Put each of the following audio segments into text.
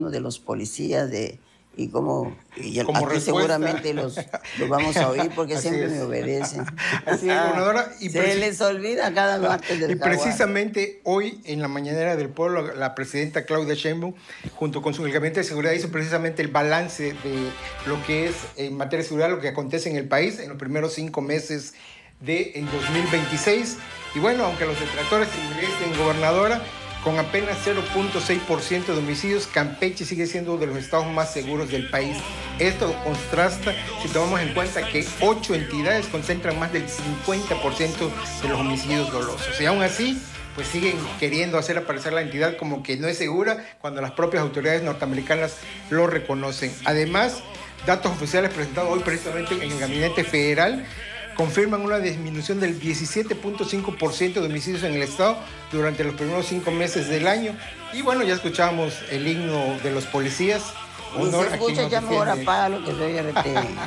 de los policías y Como aquí respuesta. seguramente los vamos a oír porque Así siempre es. me obedecen. Así es, gobernadora. Se les olvida cada martes del Y Jaguar. precisamente hoy, en la Mañanera del Pueblo, la presidenta Claudia Sheinbaum, junto con su gabinete de seguridad, hizo precisamente el balance de lo que es, en materia de seguridad, lo que acontece en el país en los primeros 5 meses del 2026. Y bueno, aunque los detractores se ingresen, gobernadora, con apenas 0.6% de homicidios, Campeche sigue siendo uno de los estados más seguros del país. Esto contrasta si tomamos en cuenta que 8 entidades concentran más del 50% de los homicidios dolosos. Y aún así, pues siguen queriendo hacer aparecer la entidad como que no es segura cuando las propias autoridades norteamericanas lo reconocen. Además, datos oficiales presentados hoy precisamente en el Gabinete Federal confirman una disminución del 17.5% de homicidios en el estado durante los primeros 5 meses del año. Y bueno, ya escuchábamos el himno de los policías. Honor se escucha, ya mejor apágalo que soy RT.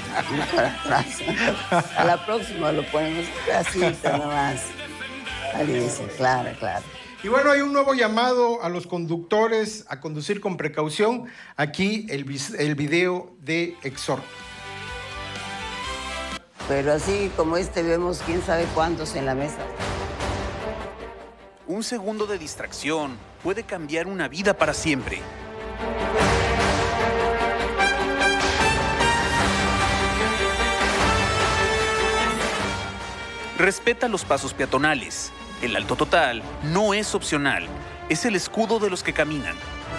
A la próxima lo ponemos así, nomás. Alicia, claro. Y bueno, hay un nuevo llamado a los conductores a conducir con precaución. Aquí el video de exhorto. Pero así como vemos quién sabe cuántos en la mesa. Un segundo de distracción puede cambiar una vida para siempre. Respeta los pasos peatonales. El alto total no es opcional, es el escudo de los que caminan.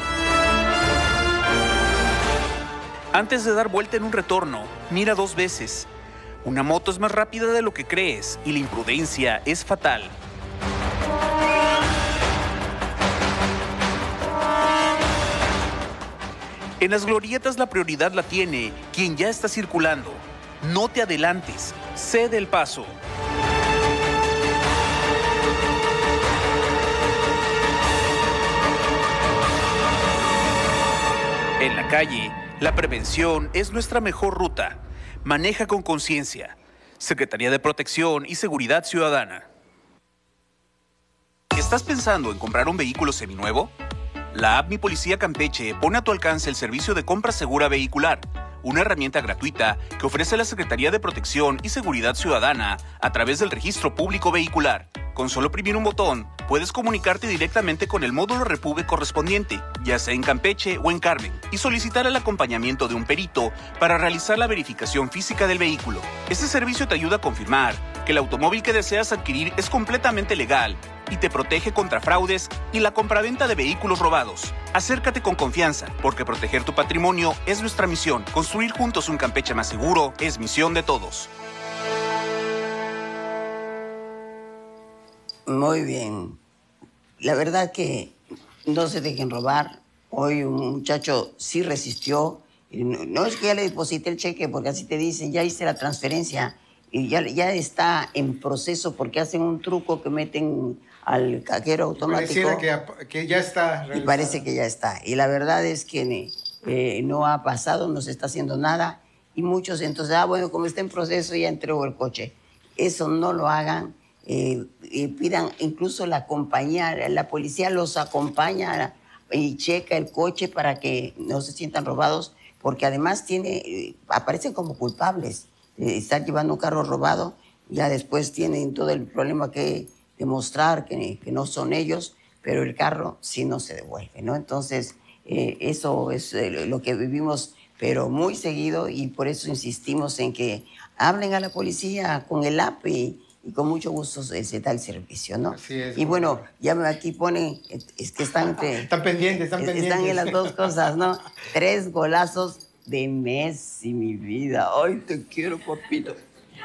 Antes de dar vuelta en un retorno, mira 2 veces. Una moto es más rápida de lo que crees y la imprudencia es fatal. En las glorietas la prioridad la tiene quien ya está circulando. No te adelantes, cede el paso. En la calle, la prevención es nuestra mejor ruta. Maneja con conciencia. Secretaría de Protección y Seguridad Ciudadana. ¿Estás pensando en comprar un vehículo seminuevo? La app Mi Policía Campeche pone a tu alcance el servicio de compra segura vehicular, una herramienta gratuita que ofrece la Secretaría de Protección y Seguridad Ciudadana a través del Registro Público Vehicular. Con solo oprimir un botón, puedes comunicarte directamente con el módulo Repube correspondiente, ya sea en Campeche o en Carmen, y solicitar el acompañamiento de un perito para realizar la verificación física del vehículo. Este servicio te ayuda a confirmar que el automóvil que deseas adquirir es completamente legal y te protege contra fraudes y la compraventa de vehículos robados. Acércate con confianza, porque proteger tu patrimonio es nuestra misión. Construir juntos un Campeche más seguro es misión de todos. Muy bien. La verdad que no se dejen robar. Hoy un muchacho sí resistió. No es que ya le deposité el cheque, porque así te dicen, ya hice la transferencia y ya está en proceso, porque hacen un truco que meten al cajero automático. Pareciera que ya está realizado. Y parece que ya está. Y la verdad es que no ha pasado, no se está haciendo nada. Y muchos entonces, bueno, como está en proceso, ya entregó el coche. Eso no lo hagan. Pidan incluso la compañía, la policía los acompaña y checa el coche para que no se sientan robados, porque además aparecen como culpables de estar llevando un carro robado. Ya después tienen todo el problema que demostrar que no son ellos, pero el carro sí no se devuelve, ¿no? Entonces, eso es lo que vivimos, pero muy seguido, y por eso insistimos en que hablen a la policía con el app y con mucho gusto se da el servicio, ¿no? Así es. Y bueno, ya aquí ponen, es que están pendientes. Están en las dos cosas, ¿no? 3 golazos de Messi, mi vida. Ay, te quiero, papito.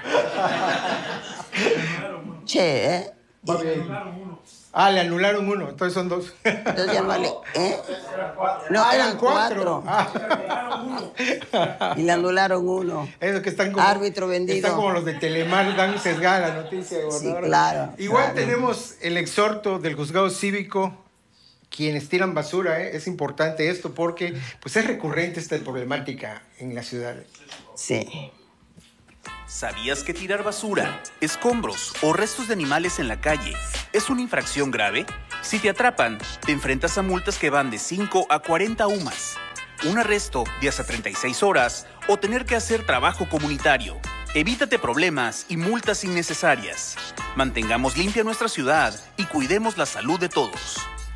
Che, ¿eh? Le anularon uno, entonces son 2. Entonces llámale, No, eran 4. Y le anularon 1. Esos que están como... Árbitro vendido. Están como los de Telemar, dan sesgada la noticia, gobernador. Sí, claro. Igual tenemos el exhorto del juzgado cívico, quienes tiran basura, Es importante esto porque pues es recurrente esta problemática en la ciudad. Sí. ¿Sabías que tirar basura, escombros o restos de animales en la calle ¿Es una infracción grave? Si te atrapan, te enfrentas a multas que van de 5 a 40 UMAS, un arresto de hasta 36 horas o tener que hacer trabajo comunitario. Evítate problemas y multas innecesarias. Mantengamos limpia nuestra ciudad y cuidemos la salud de todos.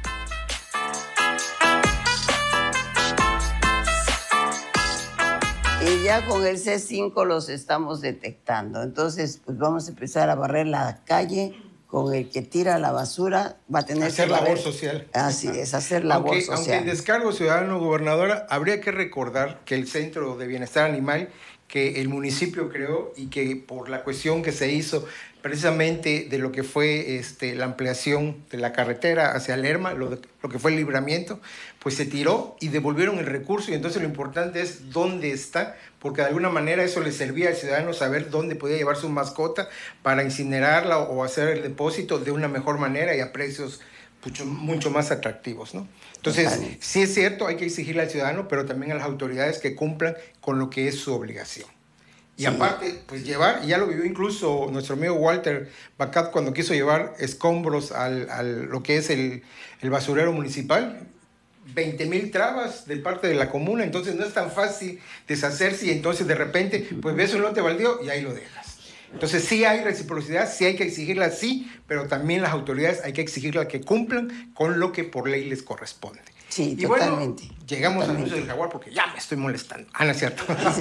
Y ya con el C5 los estamos detectando. Entonces, pues vamos a empezar a barrer la calle. Con el que tira la basura va a tener hacer que labor social. Así es, hacer labor social. Aunque en descargo ciudadano, gobernadora, habría que recordar que el Centro de Bienestar Animal que el municipio creó y que por la cuestión que se hizo precisamente de lo que fue la ampliación de la carretera hacia Lerma, lo que fue el libramiento, pues se tiró y devolvieron el recurso, y entonces lo importante es dónde está, porque de alguna manera eso le servía al ciudadano saber dónde podía llevar su mascota para incinerarla o hacer el depósito de una mejor manera y a precios mucho más atractivos, ¿no? Entonces, sí es cierto, hay que exigirle al ciudadano, pero también a las autoridades que cumplan con lo que es su obligación. Y sí, aparte, pues llevar, ya lo vivió incluso nuestro amigo Walter Bacat cuando quiso llevar escombros al lo que es el basurero municipal, 20,000 trabas de parte de la comuna, entonces no es tan fácil deshacerse y entonces de repente, pues ves un lote baldío y ahí lo dejas. Entonces sí hay reciprocidad, sí hay que exigirla, sí, pero también las autoridades hay que exigirlas que cumplan con lo que por ley les corresponde. Sí, y totalmente. Bueno, llegamos al anuncio del Jaguar porque ya me estoy molestando. Ah, no es cierto. Sí.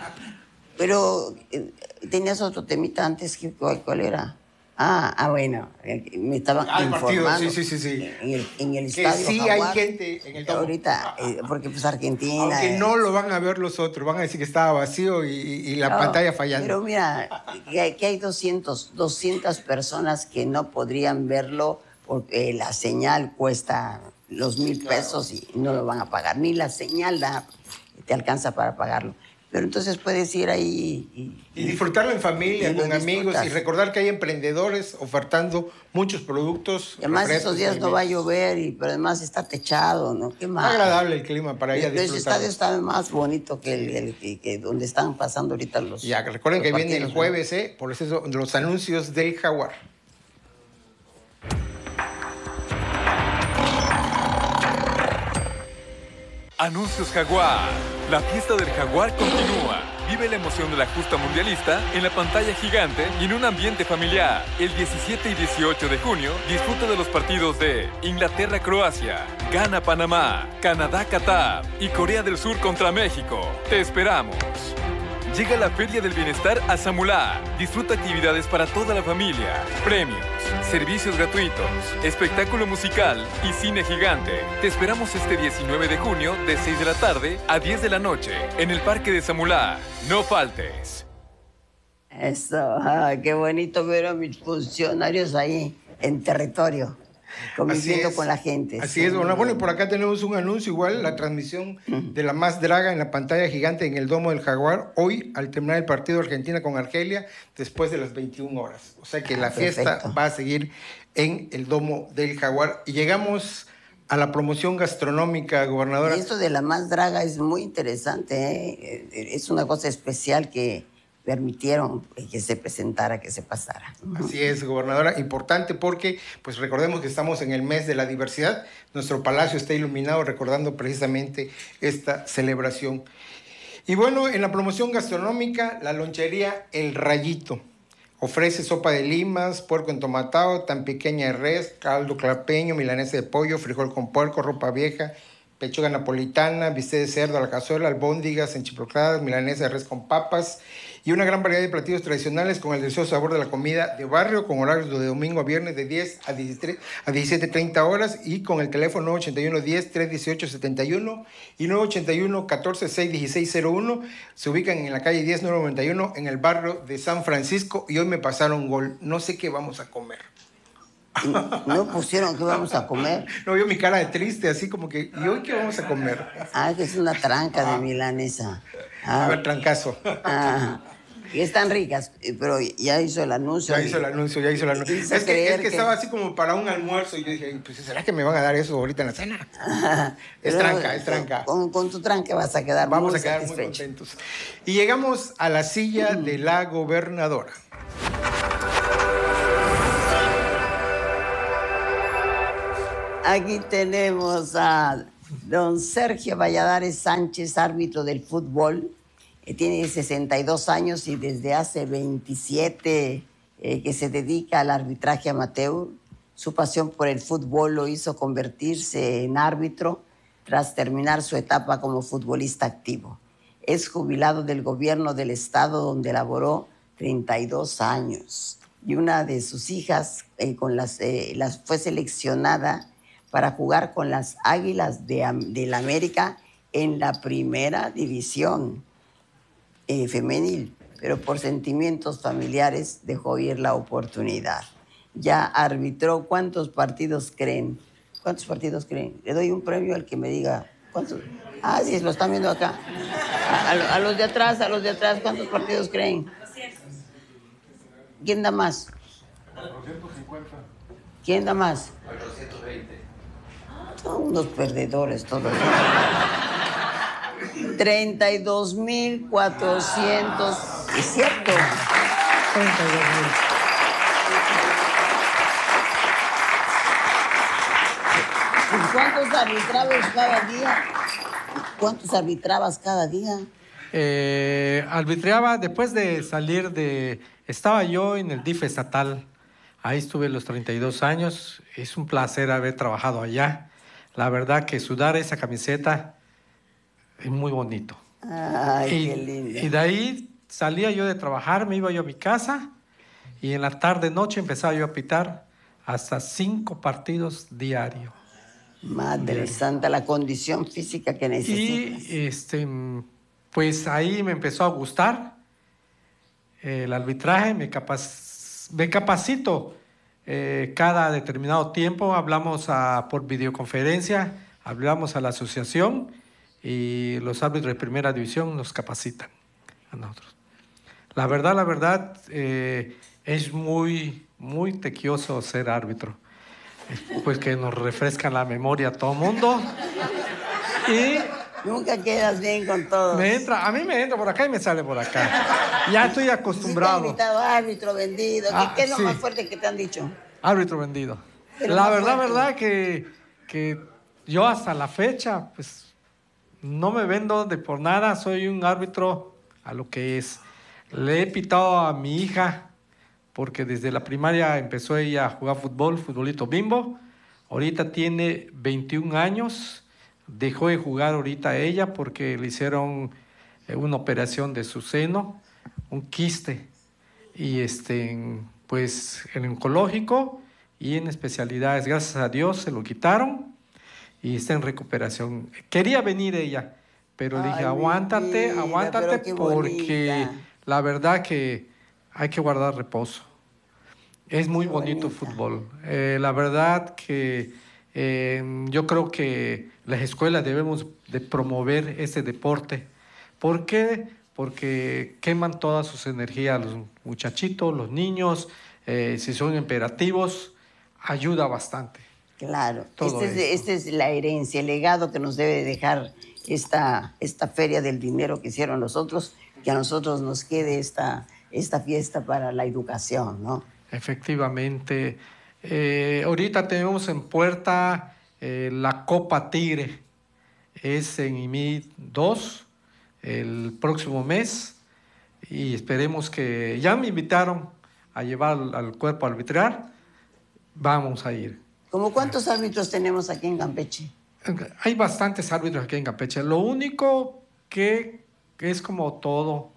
Pero tenías otro temita antes, ¿cuál era? Bueno, me estaban informando. Partido, sí. En el estadio sí Jaguar, hay gente en el domo. ahorita, porque pues Argentina... Aunque no lo van a ver los otros, van a decir que estaba vacío y la pantalla fallando. Pero mira, que hay 200 personas que no podrían verlo porque la señal cuesta los 1,000 pesos y no lo van a pagar. Ni la señal te alcanza para pagarlo. Pero entonces puedes ir ahí y disfrutarlo en familia, con amigos, y recordar que hay emprendedores ofertando muchos productos. Y además esos días no va a llover, pero además está techado, ¿no? Qué más. Agradable el clima para ir a disfrutar. Ese estadio está más bonito que donde están pasando ahorita los... Ya, recuerden que viene el jueves, ¿no? Por eso los anuncios del Jaguar. Anuncios Jaguar. La fiesta del Jaguar continúa. Vive la emoción de la justa mundialista en la pantalla gigante y en un ambiente familiar. El 17 y 18 de junio disfruta de los partidos de Inglaterra-Croacia, Ghana-Panamá, Canadá-Qatar y Corea del Sur contra México. Te esperamos. Llega la Feria del Bienestar a Samulá. Disfruta actividades para toda la familia, premios, servicios gratuitos, espectáculo musical y cine gigante. Te esperamos este 19 de junio de 6 de la tarde a 10 de la noche en el Parque de Samulá. No faltes. Eso, qué bonito ver a mis funcionarios ahí en territorio, conviviendo con la gente. Así es, bueno, y por acá tenemos un anuncio igual, la transmisión de la Más Draga en la pantalla gigante en el Domo del Jaguar, hoy al terminar el partido Argentina con Argelia, después de las 21 horas. O sea que la fiesta va a seguir en el Domo del Jaguar. Y llegamos a la promoción gastronómica, gobernadora. Y esto de la Más Draga es muy interesante, es una cosa especial que permitieron que se presentara, que se pasara. Así es, gobernadora, importante porque, pues recordemos que estamos en el mes de la diversidad, nuestro palacio está iluminado recordando precisamente esta celebración. Y bueno, en la promoción gastronómica, la lonchería El Rayito ofrece sopa de limas, puerco entomatado, tan pequeña de res, caldo clapeño, milanesa de pollo, frijol con puerco, ropa vieja, pechuga napolitana, bistec de cerdo a la cazuela, albóndigas enchipocladas, milanesa de res con papas y una gran variedad de platillos tradicionales con el delicioso sabor de la comida de barrio, con horarios de domingo a viernes de 10 a 17:30 horas y con el teléfono 981 10 318 71 y 981 14 6 1601. Se ubican en la calle 10 991 en el barrio de San Francisco y hoy me pasaron gol. No sé qué vamos a comer. ¿No pusieron qué vamos a comer? No, vio mi cara de triste, así como que, ¿y hoy qué vamos a comer? Que es una tranca de milanesa. A ver, trancazo. Y están ricas, pero ya hizo el anuncio. Ya hizo el anuncio. Es que estaba así como para un almuerzo y yo dije, pues ¿será que me van a dar eso ahorita en la cena? Es tranca. Con tu tranca vas a quedar muy contentos. Y llegamos a la silla de la gobernadora. Aquí tenemos a don Sergio Valladares Sánchez, árbitro del fútbol. Tiene 62 años y desde hace 27 que se dedica al arbitraje amateur. Su pasión por el fútbol lo hizo convertirse en árbitro tras terminar su etapa como futbolista activo. Es jubilado del gobierno del estado donde laboró 32 años. Y una de sus hijas fue seleccionada para jugar con las Águilas del América en la primera división femenil, pero por sentimientos familiares dejó ir la oportunidad. Ya arbitró. ¿Cuántos partidos creen? ¿Cuántos partidos creen? Le doy un premio al que me diga cuántos. Ah, sí, lo están viendo acá. A los de atrás, ¿cuántos partidos creen? ¿Quién da más? 450. ¿Quién da más? 420. Son unos perdedores todos. 32,400. ¿Es cierto? 32,000. ¿Cuántos arbitrabas cada día? ¿Cuántos arbitrabas cada día? Arbitreaba después de salir de... Estaba yo en el DIF estatal. Ahí estuve los 32 años. Es un placer haber trabajado allá. La verdad que sudar esa camiseta es muy bonito. Ay, qué lindo. Y de ahí salía yo de trabajar, me iba yo a mi casa y en la tarde, noche empezaba yo a pitar hasta 5 partidos diarios. Madre Santa, la condición física que necesitas. Y pues ahí me empezó a gustar el arbitraje, me capacito cada determinado tiempo, hablamos por videoconferencia, hablamos a la asociación y los árbitros de primera división nos capacitan a nosotros. La verdad, es muy, muy tequioso ser árbitro. Pues que nos refrescan la memoria a todo mundo. Y nunca quedas bien con todos. A mí me entra por acá y me sale por acá. Ya estoy acostumbrado. Sí te han gritado árbitro vendido. ¿Qué es lo más fuerte que te han dicho? Árbitro vendido. Pero la verdad que yo hasta la fecha, pues, no me vendo de por nada. Soy un árbitro a lo que es. Le he pitado a mi hija porque desde la primaria empezó ella a jugar fútbol, futbolito bimbo. Ahorita tiene 21 años. Dejó de jugar ahorita ella porque le hicieron una operación de su seno, un quiste. Y pues en oncológico y en especialidades, gracias a Dios, se lo quitaron y está en recuperación. Quería venir ella, pero le dije, aguántate porque la verdad que hay que guardar reposo. Es muy bonito el fútbol. La verdad que yo creo que las escuelas debemos de promover ese deporte. ¿Por qué? Porque queman todas sus energías los muchachitos, los niños, si son imperativos, ayuda bastante. Claro, esta es la herencia, el legado que nos debe dejar esta feria del dinero que hicieron nosotros, que a nosotros nos quede esta fiesta para la educación, ¿no? Efectivamente. Ahorita tenemos en puerta la Copa Tigre. Es en IMI 2 el próximo mes y esperemos que... Ya me invitaron a llevar al cuerpo a arbitrar. Vamos a ir. ¿Cómo cuántos árbitros tenemos aquí en Campeche? Hay bastantes árbitros aquí en Campeche. Lo único que es como todo,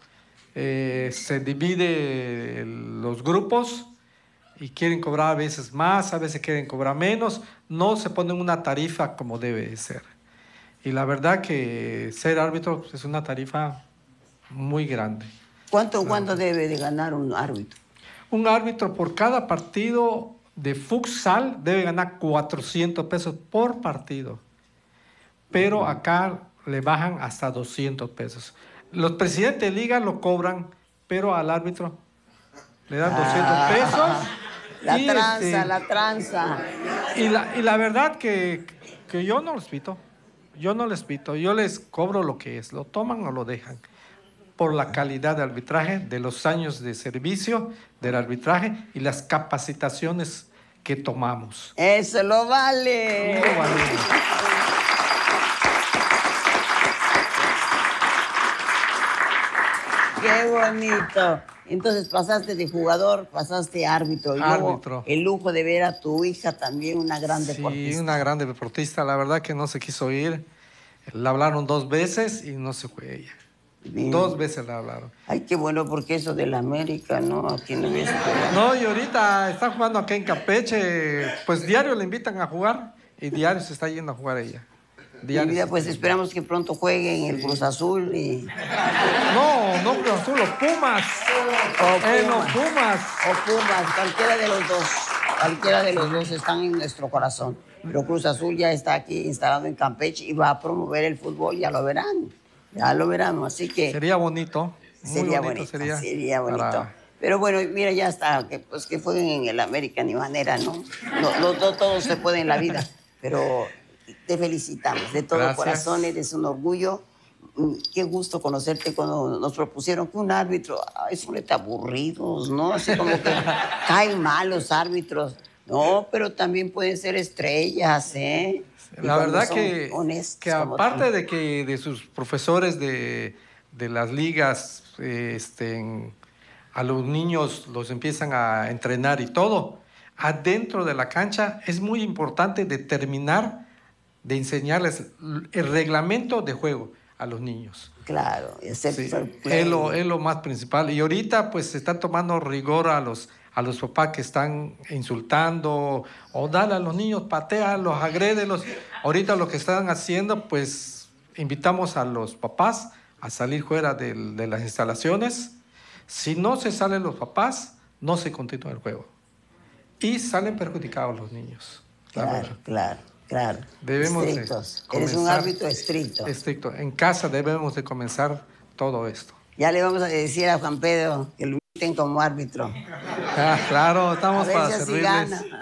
se divide los grupos y quieren cobrar a veces más, a veces quieren cobrar menos. No se ponen una tarifa como debe ser. Y la verdad que ser árbitro es una tarifa muy grande. ¿Cuánto debe de ganar un árbitro? Un árbitro por cada partido de futsal debe ganar 400 pesos por partido. Pero acá le bajan hasta 200 pesos. Los presidentes de liga lo cobran, pero al árbitro le dan 200 pesos. La tranza. Y la verdad que yo no les pito. Yo no les pito. Yo les cobro lo que es. Lo toman o lo dejan. Por la calidad de arbitraje, de los años de servicio del arbitraje y las capacitaciones que tomamos. Eso lo vale. Lo valemos. Qué bonito. Entonces pasaste de jugador, pasaste a árbitro. Y luego Árbitro. el lujo de ver a tu hija también, una gran deportista. Sí, una gran deportista. La verdad que no se quiso ir. La hablaron 2 veces y no se fue ella. Bien. 2 veces la hablaron. Ay, qué bueno, porque eso de la América, ¿no? Aquí no ves. No, y ahorita está jugando acá en Campeche. Pues diario le invitan a jugar y diario se está yendo a jugar ella. Mi Diario vida, se pues está esperamos que pronto juegue en el Cruz Azul y... yendo. No Cruz Azul, los Pumas. Los Pumas. O Pumas, cualquiera de los dos. Cualquiera de los dos están en nuestro corazón. Pero Cruz Azul ya está aquí instalado en Campeche y va a promover el fútbol, ya lo verán. Ya lo verán, así que... Sería bonito. Muy Sería bonito. bonito, sería bonito. para- Pero bueno, mira, ya está, que pues que jueguen en el América, ni manera, ¿no? No todo se puede en la vida, pero te felicitamos, de todo Gracias. corazón, eres un orgullo. Qué gusto conocerte cuando nos propusieron que un árbitro, ay, son neta aburridos, ¿no? Así como que caen mal los árbitros. No, pero también pueden ser estrellas, ¿eh? Y La cuando verdad son honestos que como aparte tú. de que de sus profesores de las ligas, a los niños los empiezan a entrenar y todo, adentro de la cancha es muy importante determinar, de enseñarles el reglamento de juego a los niños. Claro, Sí, excepto el play. es lo más principal. Y ahorita pues se están tomando rigor a los papás que están insultando o dale a los niños, patealos, agrédelos. Ahorita lo que están haciendo, pues invitamos a los papás a salir fuera de las instalaciones. Si no se salen los papás, no se continúa el juego. Y salen perjudicados los niños. la verdad. Claro. Debemos de Estrictos. Eres un comenzar árbitro estricto. Estricto. En casa debemos de comenzar todo esto. Ya le vamos a decir a Juan Pedro que lo inviten como árbitro. Claro, A estamos ver para si así servirles.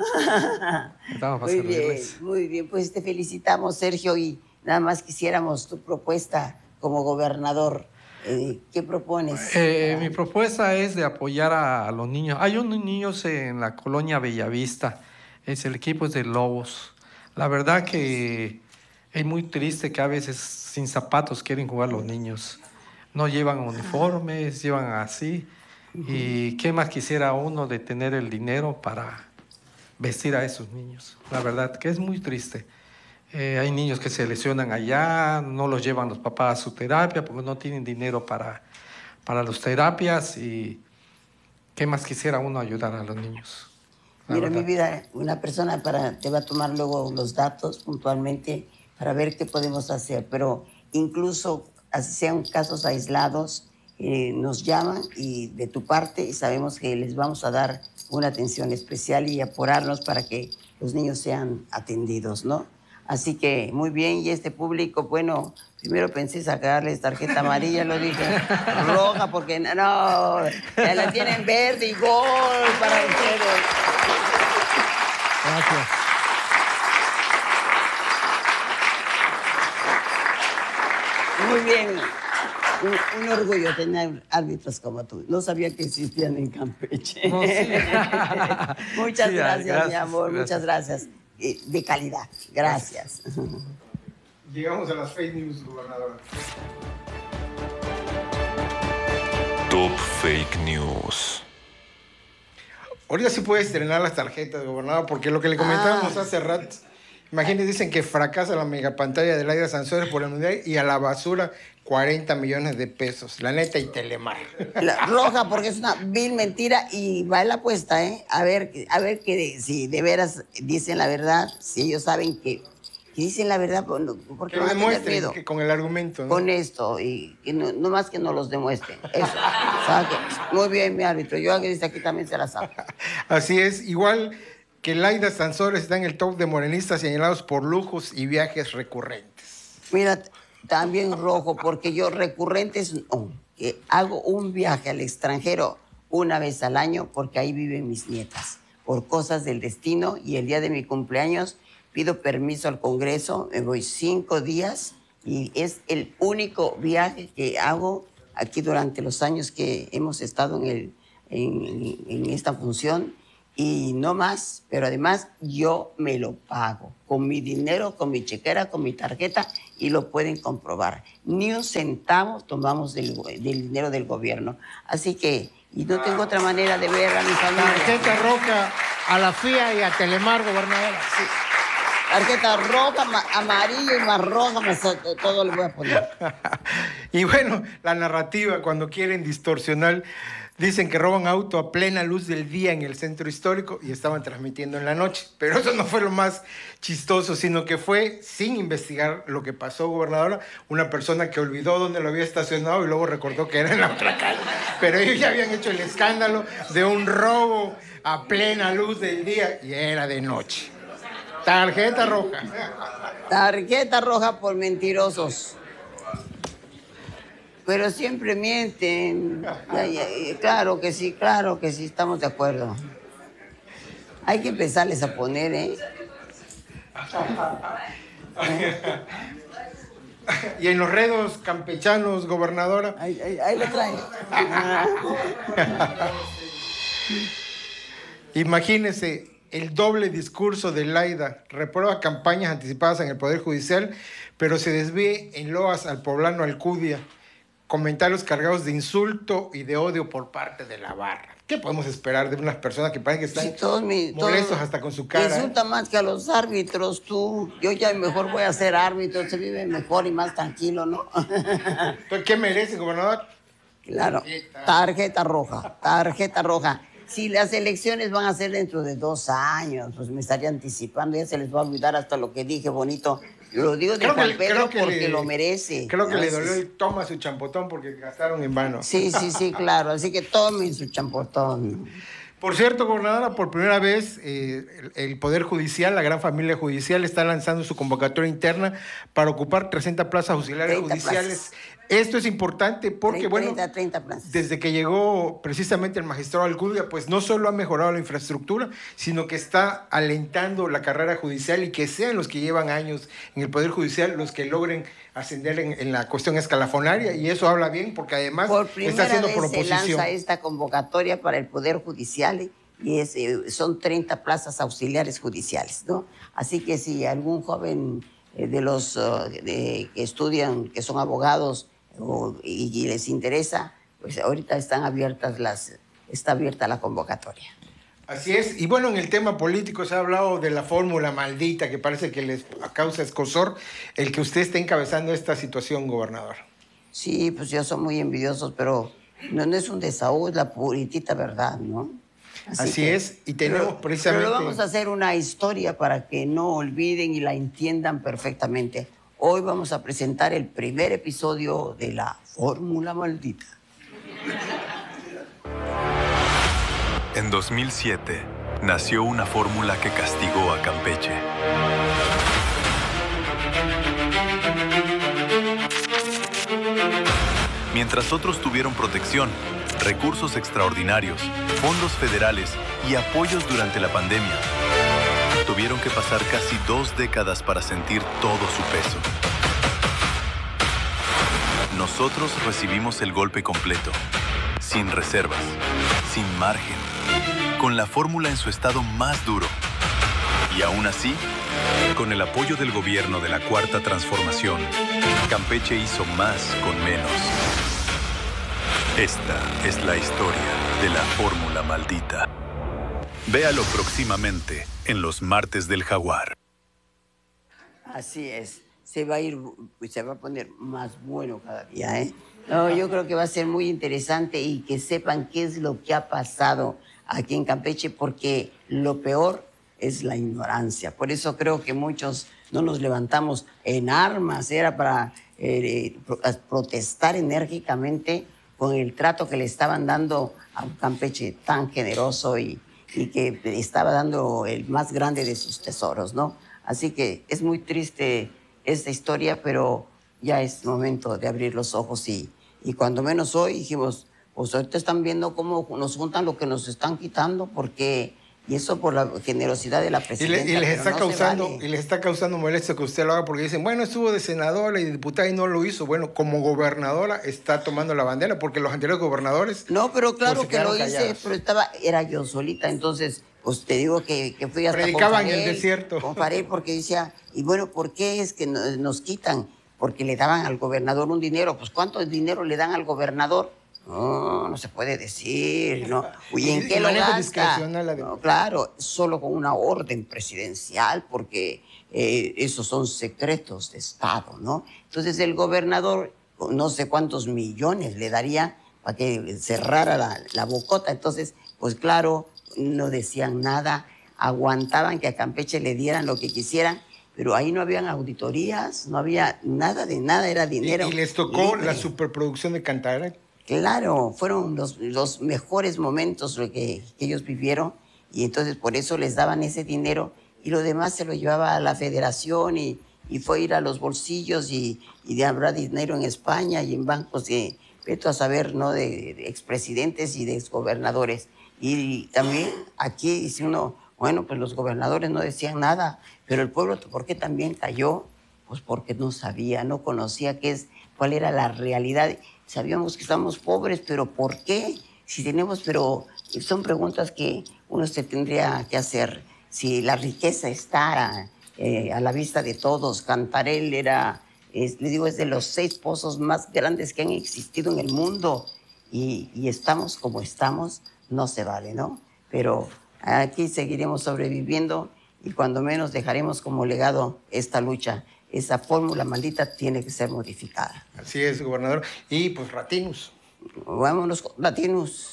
gana. Estamos para Muy bien, servirles. muy bien. Pues te felicitamos, Sergio, y nada más quisiéramos tu propuesta como gobernador. ¿Qué propones? Mi propuesta es de apoyar a los niños. Hay unos niños en la colonia Bellavista. El equipo es de Lobos. La verdad que es muy triste que a veces sin zapatos quieren jugar los niños. No llevan uniformes, llevan así. ¿Y qué más quisiera uno de tener el dinero para vestir a esos niños? La verdad que es muy triste. Hay niños que se lesionan allá, no los llevan los papás a su terapia porque no tienen dinero para las terapias. ¿Y qué más quisiera uno ayudar a los niños? La Mira, mi verdad. vida, una persona te va a tomar luego los datos puntualmente para ver qué podemos hacer, pero incluso así sean casos aislados, nos llaman y de tu parte y sabemos que les vamos a dar una atención especial y apurarnos para que los niños sean atendidos, ¿no? Así que muy bien, y este público, bueno, primero pensé sacarles tarjeta amarilla, lo dije, roja, porque no, ya la tienen verde y gol para ustedes. Gracias. Muy bien. Un orgullo tener árbitros como tú. No sabía que existían en Campeche. No, sí. Muchas Sí, gracias, mi amor. gracias. Muchas gracias. De calidad. Gracias. Llegamos a las fake news, gobernadora. Top Fake News. Ahorita sí puede estrenar las tarjetas, gobernador, porque lo que le comentábamos hace rato, imagínense, dicen que fracasa la megapantalla de Laida Sansores por el Mundial y a la basura 40 millones de pesos. La neta y Telemar. La roja, porque es una vil mentira y va en la apuesta, ¿eh? A ver si de veras dicen la verdad, si ellos saben que dicen la verdad, porque Que lo van a tener demuestren miedo. que con el argumento, ¿no? Con esto, y que no más que nos los demuestren. Eso. ¿Sabe qué? Muy bien, mi árbitro. Yo desde aquí también se la saco. Así es, igual que Laida Sansores está en el top de morenistas señalados por lujos y viajes recurrentes. Mira, también rojo, porque yo recurrentes no, que hago un viaje al extranjero una vez al año porque ahí viven mis nietas. Por cosas del destino y el día de mi cumpleaños pido permiso al Congreso, me voy 5 días y es el único viaje que hago aquí durante los años que hemos estado en esta función y no más, pero además yo me lo pago con mi dinero, con mi chequera, con mi tarjeta y lo pueden comprobar. Ni un centavo tomamos del dinero del gobierno. Así que, y no tengo otra manera de ver a mi familia. Tarjeta roja a la FIA y a Telemar, gobernadora. Sí. Tarjeta roja, amarilla y más roja, más todo le voy a poner. Y bueno, la narrativa, cuando quieren distorsionar, dicen que roban auto a plena luz del día en el centro histórico y estaban transmitiendo en la noche. Pero eso no fue lo más chistoso, sino que fue, sin investigar lo que pasó, gobernadora, una persona que olvidó dónde lo había estacionado y luego recordó que era en la otra calle. Pero ellos ya habían hecho el escándalo de un robo a plena luz del día y era de noche. Tarjeta roja. Tarjeta roja por mentirosos. Pero siempre mienten. Claro que sí, estamos de acuerdo. Hay que empezarles a poner, ¿eh? Y en los redos campechanos, gobernadora. Ahí lo traen. Imagínese el doble discurso de Laida. Reprueba campañas anticipadas en el Poder Judicial, pero se desvíe en loas al poblano Alcudia. Comentarios cargados de insulto y de odio por parte de la barra. ¿Qué podemos esperar de unas personas que parecen que están molestos hasta con su cara? Insulta más que a los árbitros, tú. Yo ya mejor voy a ser árbitro, se vive mejor y más tranquilo, ¿no? ¿Qué merece, gobernador? Claro, tarjeta roja. Si las elecciones van a ser dentro de 2 años, pues me estaría anticipando, ya se les va a olvidar hasta lo que dije bonito. Lo digo de Juan Pedro porque lo merece. Creo que le dolió el toma su champotón porque gastaron en vano. Sí, claro. Así que tomen su champotón. Por cierto, gobernadora, por primera vez el Poder Judicial, la gran familia judicial, está lanzando su convocatoria interna para ocupar 300 plazas auxiliares judiciales. Esto es importante porque, 30 plazas. Desde que llegó precisamente el magistrado Alcudia, pues no solo ha mejorado la infraestructura, sino que está alentando la carrera judicial y que sean los que llevan años en el Poder Judicial los que logren ascender en la cuestión escalafonaria, y eso habla bien porque además está haciendo proposición. Por primera vez se lanza esta convocatoria para el Poder Judicial y son 30 plazas auxiliares judiciales, ¿no? Así que si algún joven de los que estudian, que son abogados y les interesa, pues ahorita está abierta la convocatoria. Así es. Y bueno, en el tema político se ha hablado de la fórmula maldita que parece que les causa escozor el que usted esté encabezando esta situación, gobernador. Sí, pues ya son muy envidiosos, pero no es un desahogo, es la puritita verdad, ¿no? Así es, y tenemos precisamente... Pero vamos a hacer una historia para que no olviden y la entiendan perfectamente. Hoy vamos a presentar el primer episodio de la fórmula maldita. En 2007, nació una fórmula que castigó a Campeche. Mientras otros tuvieron protección, recursos extraordinarios, fondos federales y apoyos durante la pandemia, tuvieron que pasar casi 2 décadas para sentir todo su peso. Nosotros recibimos el golpe completo, sin reservas, sin margen, con la fórmula en su estado más duro. Y aún así, con el apoyo del gobierno de la Cuarta Transformación, Campeche hizo más con menos. Esta es la historia de la fórmula maldita. Véalo próximamente en los Martes del Jaguar. Así es. Se va a poner más bueno cada día, ¿eh? No, yo creo que va a ser muy interesante y que sepan qué es lo que ha pasado aquí en Campeche, porque lo peor es la ignorancia. Por eso creo que muchos no nos levantamos en armas, era para protestar enérgicamente con el trato que le estaban dando a un Campeche tan generoso y que estaba dando el más grande de sus tesoros, ¿no? Así que es muy triste esta historia, pero ya es momento de abrir los ojos y cuando menos hoy dijimos, pues ahorita están viendo cómo nos juntan lo que nos están quitando, porque... Y eso por la generosidad de la presidenta. Y les está causando molestia que usted lo haga porque dicen, bueno, estuvo de senadora y de diputada y no lo hizo. Bueno, como gobernadora está tomando la bandera porque los anteriores gobernadores... No, pero claro pues, que lo hice, callados. pero era yo solita. Entonces, Pues te digo que fui hasta Predicaba con Farel, en el desierto. con Farel, porque decía, y bueno, ¿por qué es que nos quitan? Porque le daban al gobernador un dinero. Pues ¿cuánto dinero le dan al gobernador? No se puede decir, ¿no? ¿Y en qué lo gasta? No, claro, solo con una orden presidencial, porque esos son secretos de Estado, ¿no? Entonces el gobernador, no sé cuántos millones le daría para que cerrara la bocota. Entonces, pues claro, no decían nada, aguantaban que a Campeche le dieran lo que quisieran, pero ahí no habían auditorías, no había nada de nada, era dinero. ¿Y les tocó libre. la superproducción de Cantarell? Claro, fueron los mejores momentos que ellos vivieron, y entonces por eso les daban ese dinero, y lo demás se lo llevaba a la federación y fue a ir a los bolsillos y habrá dinero en España y en bancos de, veto a saber, ¿no?, de expresidentes y de exgobernadores. Y también aquí dice uno, bueno, pues los gobernadores no decían nada, pero el pueblo, ¿por qué también cayó? Pues porque no sabía, no conocía cuál era la realidad. Sabíamos que estamos pobres, pero ¿por qué? Si tenemos, pero son preguntas que uno se tendría que hacer. Si la riqueza está a la vista de todos, Cantarell le digo, es de los 6 pozos más grandes que han existido en el mundo, y estamos como estamos, no se vale, ¿no? Pero aquí seguiremos sobreviviendo y cuando menos dejaremos como legado esta lucha. Esa fórmula maldita tiene que ser modificada. Así es, gobernador. Y pues Ratinus. Vámonos, Ratinus.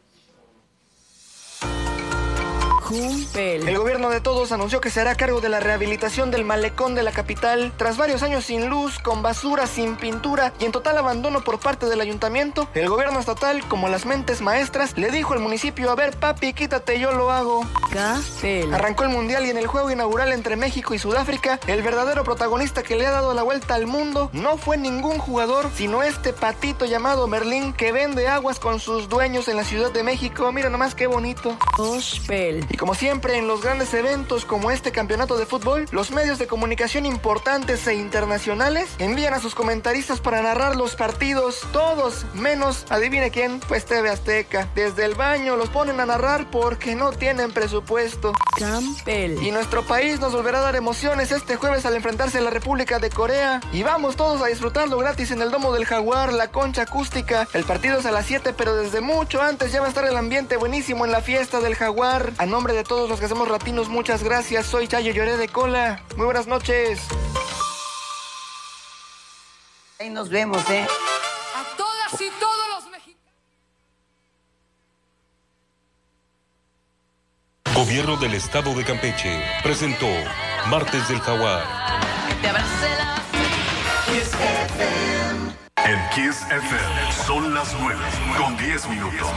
El gobierno de todos anunció que se hará cargo de la rehabilitación del malecón de la capital. Tras varios años sin luz, con basura, sin pintura y en total abandono por parte del ayuntamiento, el gobierno estatal, como las mentes maestras, le dijo al municipio: a ver, papi, quítate, yo lo hago. Arrancó el mundial y en el juego inaugural entre México y Sudáfrica, el verdadero protagonista que le ha dado la vuelta al mundo no fue ningún jugador, sino este patito llamado Merlín, que vende aguas con sus dueños en la Ciudad de México. Mira nomás qué bonito. Y como siempre en los grandes eventos como este campeonato de fútbol, los medios de comunicación importantes e internacionales envían a sus comentaristas para narrar los partidos, todos menos, adivine quién, pues TV Azteca. Desde el baño los ponen a narrar porque no tienen presupuesto. Y nuestro país nos volverá a dar emociones este jueves al enfrentarse a la República de Corea. Y vamos todos a disfrutarlo gratis en el Domo del Jaguar, la concha acústica. El partido es a las 7, pero desde mucho antes ya va a estar el ambiente buenísimo en la fiesta del Jaguar. A nombre de todos los que hacemos Ratinos, muchas gracias. Soy Chayo Lloré de Cola. Muy buenas noches. Ahí nos vemos, A todas y todos los mexicanos. Gobierno del Estado de Campeche presentó Martes del Jaguar. En Kiss FM son las 9:10.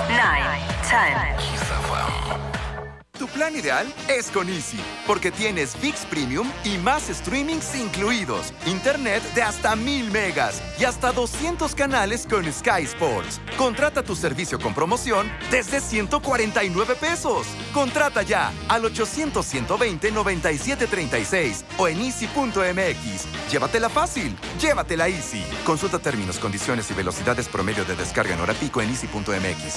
9:10. Tu plan ideal es con Easy, porque tienes ViX Premium y más streamings incluidos, internet de hasta 1000 megas y hasta 200 canales con Sky Sports. Contrata tu servicio con promoción desde 149 pesos. Contrata ya al 800-120-9736 o en easy.mx. Llévatela fácil, llévatela Easy. Consulta términos, condiciones y velocidades promedio de descarga en hora pico en easy.mx.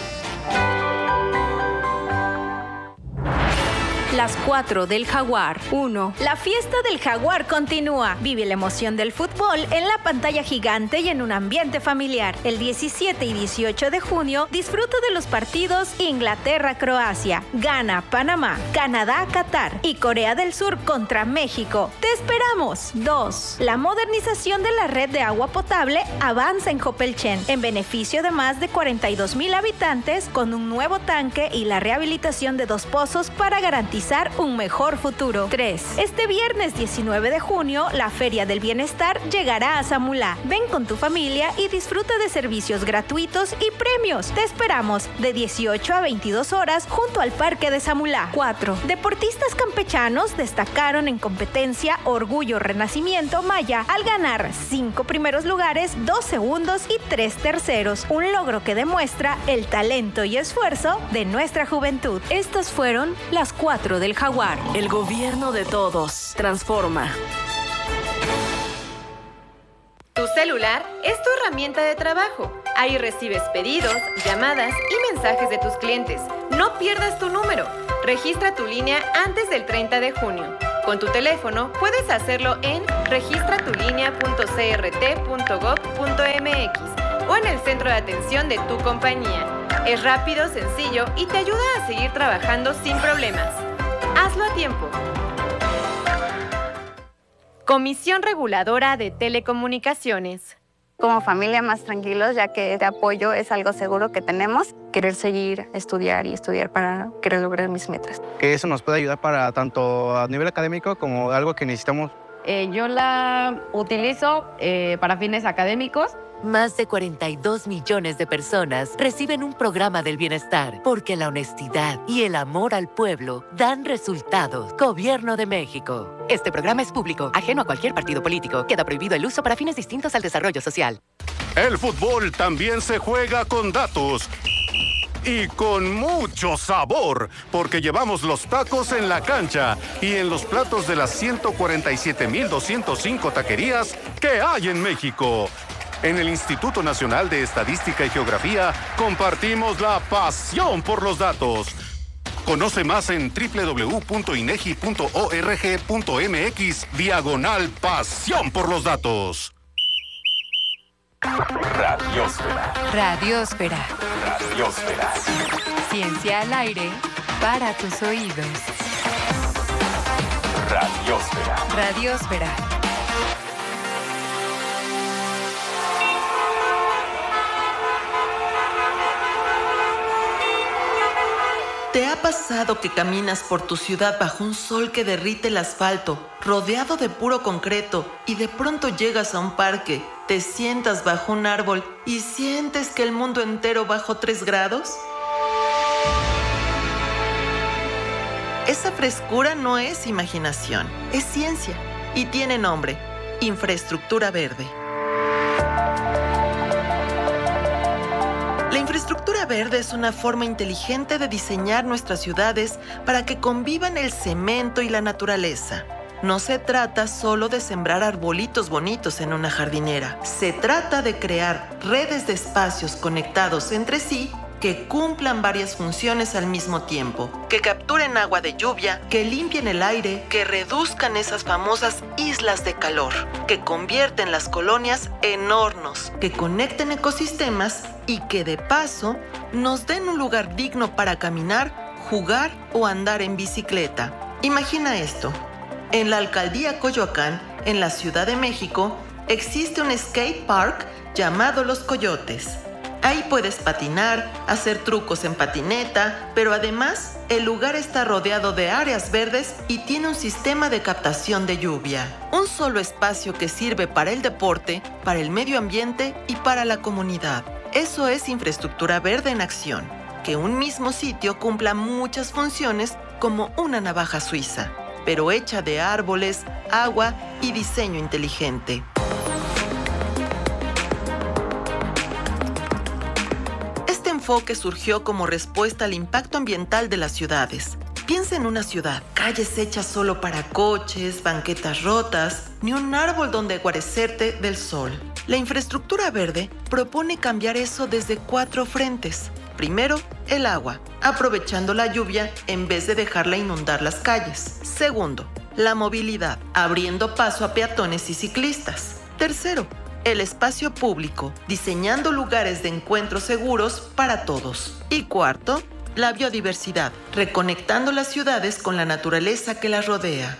Las 4 del Jaguar. 1. La fiesta del Jaguar continúa. Vive la emoción del fútbol en la pantalla gigante y en un ambiente familiar. El 17 y 18 de junio disfruta de los partidos Inglaterra-Croacia, Ghana-Panamá, Canadá-Qatar y Corea del Sur contra México. ¡Te esperamos! 2. La modernización de la red de agua potable avanza en Jopelchen en beneficio de más de 42,000 habitantes con un nuevo tanque y la rehabilitación de 2 pozos para garantizar un mejor futuro. 3. Este viernes 19 de junio, la Feria del Bienestar llegará a Samulá. Ven con tu familia y disfruta de servicios gratuitos y premios. Te esperamos de 18 a 22 horas junto al Parque de Samulá. 4. Deportistas campechanos destacaron en competencia Orgullo Renacimiento Maya al ganar 5 primeros lugares, 2 segundos y 3 terceros. Un logro que demuestra el talento y esfuerzo de nuestra juventud. Estas fueron las 4 del Jaguar. El gobierno de todos. Transforma. Tu celular es tu herramienta de trabajo. Ahí recibes pedidos, llamadas y mensajes de tus clientes. No pierdas tu número. Registra tu línea antes del 30 de junio. Con tu teléfono puedes hacerlo en registratulinea.crt.gov.mx o en el centro de atención de tu compañía. Es rápido, sencillo y te ayuda a seguir trabajando sin problemas. Hazlo a tiempo. Comisión Reguladora de Telecomunicaciones. Como familia más tranquilos, ya que este apoyo es algo seguro que tenemos. Querer seguir, estudiar para querer lograr mis metas. Que eso nos puede ayudar para tanto a nivel académico como algo que necesitamos. Yo la utilizo para fines académicos. Más de 42 millones de personas reciben un programa del bienestar porque la honestidad y el amor al pueblo dan resultados. Gobierno de México. Este programa es público, ajeno a cualquier partido político. Queda prohibido el uso para fines distintos al desarrollo social. El fútbol también se juega con datos. Y con mucho sabor, porque llevamos los tacos en la cancha y en los platos de las 147,205 taquerías que hay en México. En el Instituto Nacional de Estadística y Geografía compartimos la pasión por los datos. Conoce más en www.inegi.org.mx/pasión por los datos. Radiósfera. Radiósfera. Radiósfera. Ciencia al aire para tus oídos. Radiósfera. Radiósfera. ¿Te ha pasado que caminas por tu ciudad bajo un sol que derrite el asfalto, rodeado de puro concreto, y de pronto llegas a un parque, te sientas bajo un árbol y sientes que el mundo entero bajó 3 grados? Esa frescura no es imaginación, es ciencia y tiene nombre: infraestructura verde. La infraestructura verde es una forma inteligente de diseñar nuestras ciudades para que convivan el cemento y la naturaleza. No se trata solo de sembrar arbolitos bonitos en una jardinera. Se trata de crear redes de espacios conectados entre sí que cumplan varias funciones al mismo tiempo, que capturen agua de lluvia, que limpien el aire, que reduzcan esas famosas islas de calor, que convierten las colonias en hornos, que conecten ecosistemas y que de paso nos den un lugar digno para caminar, jugar o andar en bicicleta. Imagina esto. En la alcaldía Coyoacán, en la Ciudad de México, existe un skate park llamado Los Coyotes. Ahí puedes patinar, hacer trucos en patineta, pero además el lugar está rodeado de áreas verdes y tiene un sistema de captación de lluvia. Un solo espacio que sirve para el deporte, para el medio ambiente y para la comunidad. Eso es infraestructura verde en acción. Que un mismo sitio cumpla muchas funciones como una navaja suiza, pero hecha de árboles, agua y diseño inteligente. Este enfoque surgió como respuesta al impacto ambiental de las ciudades. Piensa en una ciudad, calles hechas solo para coches, banquetas rotas, ni un árbol donde guarecerte del sol. La infraestructura verde propone cambiar eso desde 4 frentes. Primero, el agua, aprovechando la lluvia en vez de dejarla inundar las calles. Segundo, la movilidad, abriendo paso a peatones y ciclistas. Tercero, el espacio público, diseñando lugares de encuentro seguros para todos. Y cuarto, la biodiversidad, reconectando las ciudades con la naturaleza que las rodea.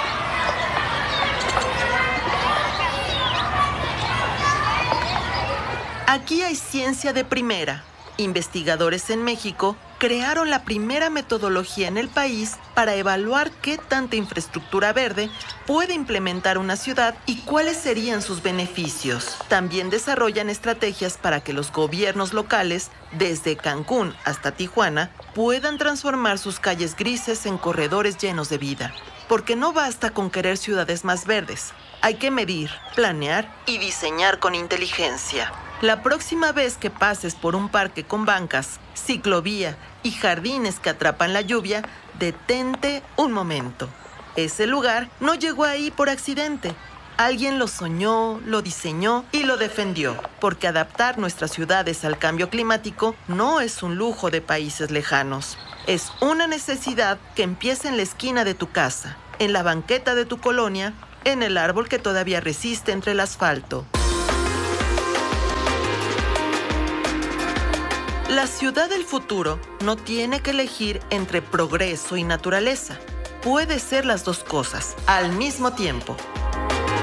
Aquí hay ciencia de primera. Investigadores en México crearon la primera metodología en el país para evaluar qué tanta infraestructura verde puede implementar una ciudad y cuáles serían sus beneficios. También desarrollan estrategias para que los gobiernos locales, desde Cancún hasta Tijuana, puedan transformar sus calles grises en corredores llenos de vida. Porque no basta con querer ciudades más verdes. Hay que medir, planear y diseñar con inteligencia. La próxima vez que pases por un parque con bancas, ciclovía y jardines que atrapan la lluvia, detente un momento. Ese lugar no llegó ahí por accidente. Alguien lo soñó, lo diseñó y lo defendió, porque adaptar nuestras ciudades al cambio climático no es un lujo de países lejanos. Es una necesidad que empieza en la esquina de tu casa, en la banqueta de tu colonia, en el árbol que todavía resiste entre el asfalto. La ciudad del futuro no tiene que elegir entre progreso y naturaleza. Puede ser las dos cosas al mismo tiempo.